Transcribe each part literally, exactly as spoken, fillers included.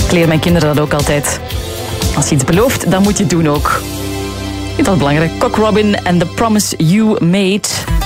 Ik leer mijn kinderen dat ook altijd. Als je iets belooft, dan moet je het doen ook. Ik vind dat belangrijk. Cock Robin and The Promise You Made.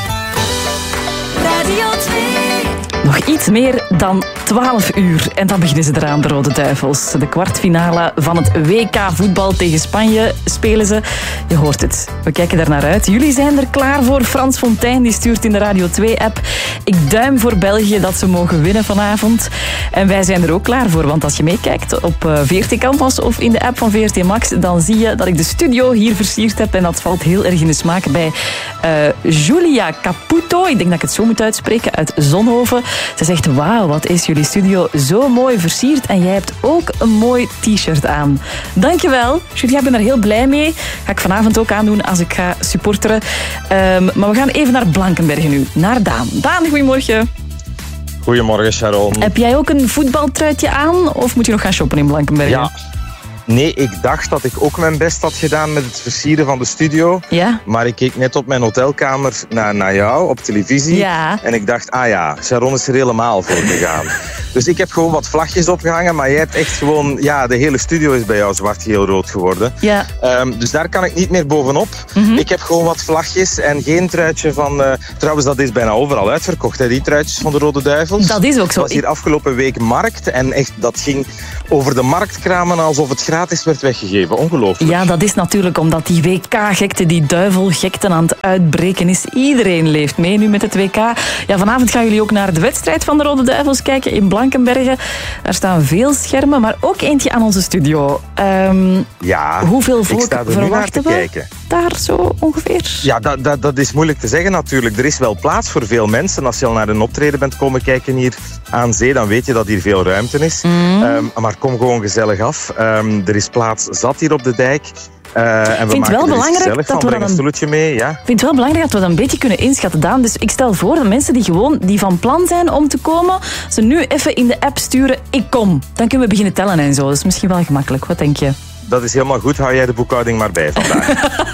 Radio twee. Nog iets meer dan twaalf uur. En dan beginnen ze eraan, de Rode Duivels. De kwartfinale van het W K voetbal tegen Spanje spelen ze. Je hoort het. We kijken daar naar uit. Jullie zijn er klaar voor. Frans Fontijn die stuurt in de Radio twee-app. Ik duim voor België dat ze mogen winnen vanavond. En wij zijn er ook klaar voor. Want als je meekijkt op V R T Canvas of in de app van V R T Max, dan zie je dat ik de studio hier versierd heb. En dat valt heel erg in de smaak bij uh, Julia Caputo. Ik denk dat ik het zo moet uitspreken. Uit Zonhoven. Ze zegt, wauw, wat is jullie studio zo mooi versierd. En jij hebt ook een mooi t-shirt aan. Dankjewel. Julia, ik ben er heel blij mee. Ga ik vanavond ook aandoen als ik ga supporteren. Um, maar we gaan even naar Blankenbergen nu. Naar Daan. Daan, goedemorgen. Goedemorgen, Sharon. Heb jij ook een voetbaltruitje aan? Of moet je nog gaan shoppen in Blankenbergen? Ja. Nee, ik dacht dat ik ook mijn best had gedaan met het versieren van de studio. Ja? Maar ik keek net op mijn hotelkamer naar, naar jou op televisie. Ja. En ik dacht, ah ja, Sharon is er helemaal voor gegaan. Dus ik heb gewoon wat vlagjes opgehangen. Maar jij hebt echt gewoon... Ja, de hele studio is bij jou zwart, geel, rood geworden. Ja. Um, dus daar kan ik niet meer bovenop. Mm-hmm. Ik heb gewoon wat vlagjes en geen truitje van... Uh, trouwens, dat is bijna overal uitverkocht, hè, die truitjes van de Rode Duivels. Dat is ook zo. Het was hier afgelopen week markt. En echt, dat ging over de marktkramen alsof het gratis werd weggegeven. Ongelooflijk. Ja, dat is natuurlijk omdat die W K-gekte, die duivelgekte aan het uitbreken is. Iedereen leeft mee nu met het W K. Ja, vanavond gaan jullie ook naar de wedstrijd van de Rode Duivels kijken in Blankenbergen. Daar staan veel schermen, maar ook eentje aan onze studio. Um, ja, hoeveel volk ik sta er nu naar te we kijken. Daar zo ongeveer? Ja, dat, dat, dat is moeilijk te zeggen natuurlijk. Er is wel plaats voor veel mensen. Als je al naar een optreden bent komen kijken hier aan zee, dan weet je dat hier veel ruimte is. Mm. Um, maar kom gewoon gezellig af. Um, er is plaats zat hier op de dijk. Uh, en we vind maken wel er iets belangrijk gezellig dat van. we Breng een stoeltje mee. Ja. Ik vind het wel belangrijk dat we dat een beetje kunnen inschatten, Daan. Dus ik stel voor dat mensen die gewoon die van plan zijn om te komen, ze nu even in de app sturen, ik kom. Dan kunnen we beginnen tellen en zo. Dat is misschien wel gemakkelijk. Wat denk je? Dat is helemaal goed. Hou jij de boekhouding maar bij vandaag.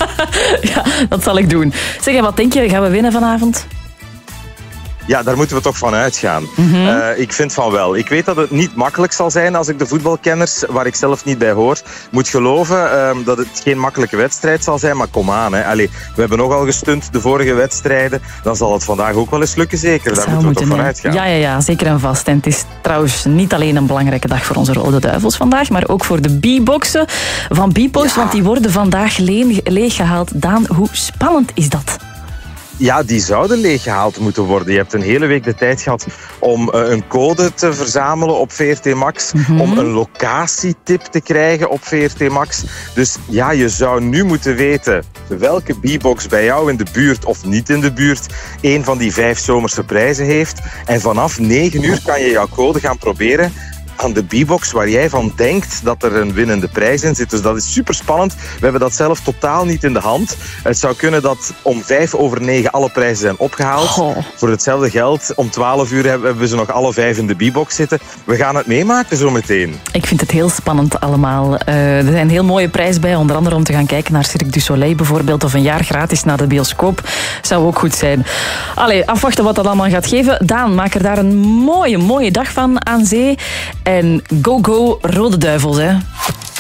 Ja, dat zal ik doen. Zeg, en wat denk je? Gaan we winnen vanavond? Ja, daar moeten we toch van uitgaan. Mm-hmm. Uh, ik vind van wel. Ik weet dat het niet makkelijk zal zijn als ik de voetbalkenners, waar ik zelf niet bij hoor, moet geloven uh, dat het geen makkelijke wedstrijd zal zijn. Maar kom aan, hè. Allee, we hebben nogal gestunt de vorige wedstrijden. Dan zal het vandaag ook wel eens lukken, zeker. Daar moeten we toch van uitgaan. Ja, ja, ja, zeker en vast. En het is trouwens niet alleen een belangrijke dag voor onze Rode Duivels vandaag, maar ook voor de B-boxen van B-post, ja. Want die worden vandaag le- leeggehaald. Daan, hoe spannend is dat? Ja, die zouden leeggehaald moeten worden. Je hebt een hele week de tijd gehad om uh, een code te verzamelen op V R T Max. Mm-hmm. Om een locatietip te krijgen op V R T Max. Dus ja, je zou nu moeten weten welke B-box bij jou in de buurt of niet in de buurt een van die vijf zomerse prijzen heeft. En vanaf negen uur kan je jouw code gaan proberen aan de B-box waar jij van denkt dat er een winnende prijs in zit. Dus dat is super spannend. We hebben dat zelf totaal niet in de hand. Het zou kunnen dat om vijf over negen alle prijzen zijn opgehaald. Oh. Voor hetzelfde geld, om twaalf uur hebben we ze nog alle vijf in de B-box zitten. We gaan het meemaken zo meteen. Ik vind het heel spannend allemaal. Uh, er zijn heel mooie prijzen bij, onder andere om te gaan kijken naar Cirque du Soleil bijvoorbeeld, of een jaar gratis naar de bioscoop. Zou ook goed zijn. Allee, afwachten wat dat allemaal gaat geven. Daan, maak er daar een mooie, mooie dag van aan zee. En go, go, Rode Duivels, hè.